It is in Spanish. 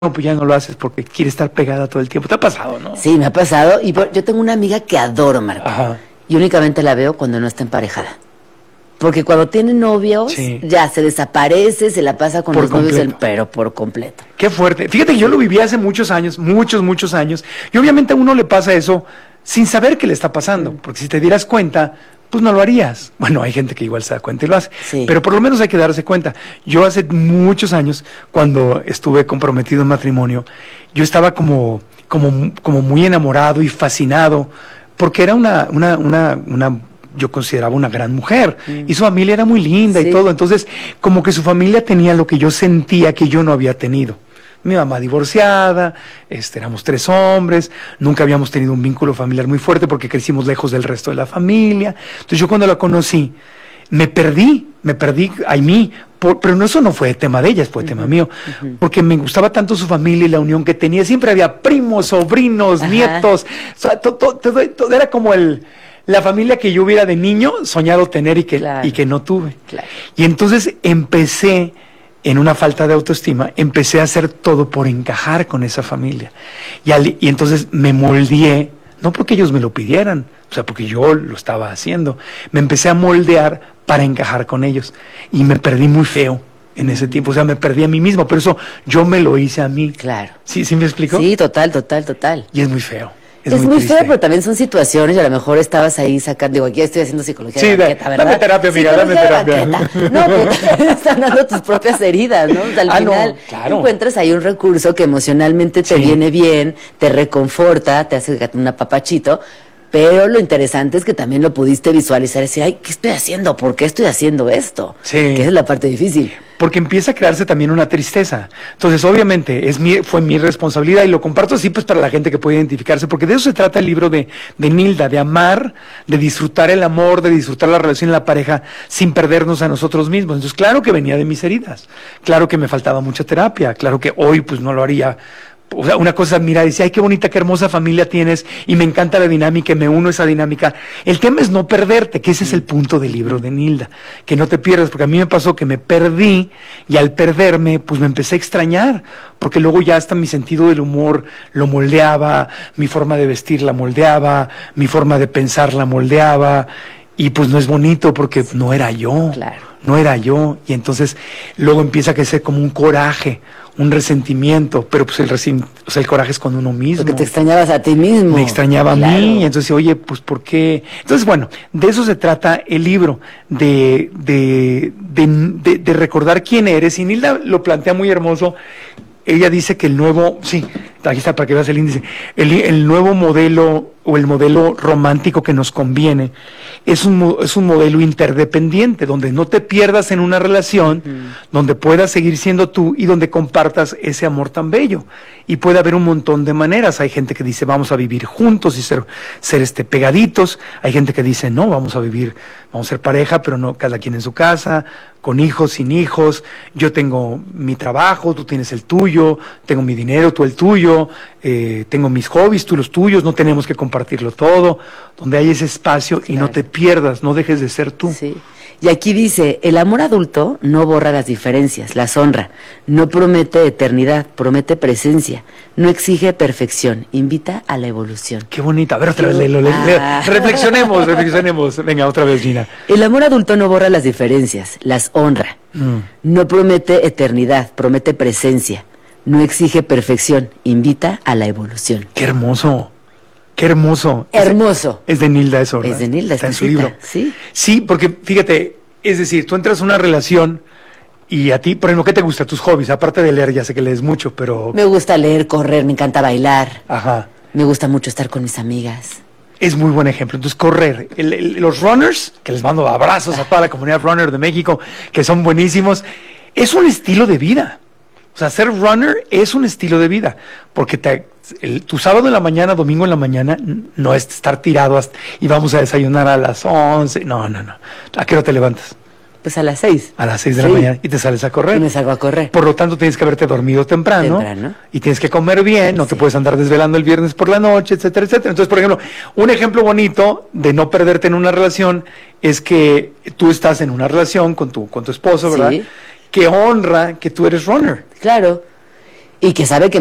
no, pues ya no lo haces porque quiere estar pegada todo el tiempo. ¿Te ha pasado, no? Sí, me ha pasado. Y yo tengo una amiga que adoro, Marco. Ajá. Y únicamente la veo cuando no está emparejada. Porque cuando tiene novios, Sí. ya se desaparece, se la pasa con Por los novios, completo. pero por completo. Qué fuerte. Fíjate que yo lo viví hace muchos años, muchos años. Y obviamente a uno le pasa eso sin saber qué le está pasando. Porque si te dieras cuenta, pues no lo harías. Bueno, hay gente que igual se da cuenta y lo hace. Sí. Pero por lo menos hay que darse cuenta. Yo hace muchos años, cuando estuve comprometido en matrimonio, yo estaba como muy enamorado y fascinado, porque era yo consideraba una gran mujer, y su familia era muy linda Sí. y todo, entonces como que su familia tenía lo que yo sentía que yo no había tenido. Mi mamá divorciada, éramos 3 hombres, nunca habíamos tenido un vínculo familiar muy fuerte porque crecimos lejos del resto de la familia. Entonces yo cuando la conocí, me perdí a mí, pero no, eso no fue tema de ella, fue tema mío, porque me gustaba tanto su familia y la unión que tenía. Siempre había primos, sobrinos, Ajá. nietos, o sea, todo era como la familia que yo hubiera de niño soñado tener y que Claro. no tuve. Claro. Y entonces empecé, en una falta de autoestima, empecé a hacer todo por encajar con esa familia. Y entonces me moldeé, no porque ellos me lo pidieran, o sea, porque yo lo estaba haciendo. Me empecé a moldear para encajar con ellos. Y me perdí muy feo en ese tiempo, o sea, me perdí a mí mismo, pero eso yo me lo hice a mí. Claro. ¿Sí me explico? Sí, total. Y es muy feo. Es muy triste. feo, pero también son situaciones y a lo mejor estabas ahí sacando, digo, aquí estoy haciendo psicología Sí, de banqueta, ¿verdad? dame terapia, amiga, dame Psicología de terapia. banqueta. No, pero estás sanando tus propias heridas, ¿no? O sea, al No, final claro. encuentras ahí un recurso que emocionalmente te Sí. viene bien, te reconforta, te hace un apapachito, pero lo interesante es que también lo pudiste visualizar y decir, ay, ¿qué estoy haciendo? ¿Por qué estoy haciendo esto? Sí. Que esa es la parte difícil. Porque empieza a crearse también una tristeza. Entonces, obviamente, fue mi responsabilidad y lo comparto así pues para la gente que puede identificarse, porque de eso se trata el libro de Nilda, de amar, de disfrutar el amor, de disfrutar la relación en la pareja sin perdernos a nosotros mismos. Entonces, claro que venía de mis heridas, claro que me faltaba mucha terapia, claro que hoy pues no lo haría. O sea, una cosa, mira, dice, ay, qué bonita, qué hermosa familia tienes, y me encanta la dinámica, y me uno a esa dinámica. El tema es no perderte, que ese es el punto del libro de Nilda, que no te pierdas, porque a mí me pasó que me perdí, y al perderme, pues me empecé a extrañar, porque luego ya hasta mi sentido del humor lo moldeaba, mi forma de vestir la moldeaba, mi forma de pensar la moldeaba, y pues no es bonito, porque no era yo. Claro. No era yo, y entonces luego empieza a crecer como un coraje, un resentimiento, pero pues el coraje es con uno mismo. Porque te extrañabas a ti mismo. Me extrañaba Claro. a mí, y entonces, oye, pues ¿por qué? Entonces, bueno, de eso se trata el libro, de recordar quién eres, y Nilda lo plantea muy hermoso. Ella dice que sí, aquí está para que veas el índice, el nuevo modelo o el modelo romántico que nos conviene es un modelo interdependiente, donde no te pierdas en una relación, donde puedas seguir siendo tú y donde compartas ese amor tan bello. Y puede haber un montón de maneras. Hay gente que dice vamos a vivir juntos y ser pegaditos. Hay gente que dice no, vamos a ser pareja, pero no cada quien en su casa, con hijos, sin hijos. Yo tengo mi trabajo, tú tienes el tuyo, tengo mi dinero, tú el tuyo, tengo mis hobbies, tú los tuyos, no tenemos que compartirlo todo, donde hay ese espacio. Claro. Y no te pierdas, no dejes de ser tú. Sí. Y aquí dice, el amor adulto no borra las diferencias, las honra, no promete eternidad, promete presencia, no exige perfección, invita a la evolución. Qué bonita. A ver, otra vez, léelo. Ah. Reflexionemos. Venga, otra vez, Gina. El amor adulto no borra las diferencias, las honra, no promete eternidad, promete presencia, no exige perfección, invita a la evolución. Qué hermoso. Qué hermoso. Hermoso. Es de Nilda eso, ¿verdad? Es de Nilda, está en su cita, libro. sí. Sí, porque fíjate, es decir, tú entras a una relación y a ti, por ejemplo, ¿qué te gusta? Tus hobbies, aparte de leer, ya sé que lees mucho, pero... Me gusta leer, correr, me encanta bailar, Ajá. me gusta mucho estar con mis amigas. Es muy buen ejemplo. Entonces, correr. Los runners, que les mando abrazos a toda la comunidad runner de México, que son buenísimos, es un estilo de vida. O sea, ser runner es un estilo de vida, porque tu sábado en la mañana, domingo en la mañana, no es estar tirado y vamos a desayunar a las 11. No. ¿A qué hora te levantas? Pues a las 6. A las 6 de la Sí. mañana y te sales a correr. Y me salgo a correr. Por lo tanto, tienes que haberte dormido temprano. Temprano. Y tienes que comer bien, no te puedes andar desvelando el viernes por la noche, etcétera, etcétera. Entonces, por ejemplo, un ejemplo bonito de no perderte en una relación es que tú estás en una relación con tu esposo, ¿verdad? Sí. Que honra que tú eres runner. Claro. Y que sabe que